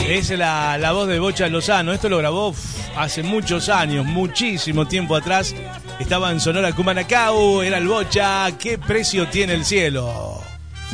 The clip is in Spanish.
Es la voz de Bocha Lozano. Esto lo grabó hace muchos años, muchísimo tiempo atrás. Estaba en Sonora Cumanacao, era el Bocha. ¿Qué precio tiene el cielo?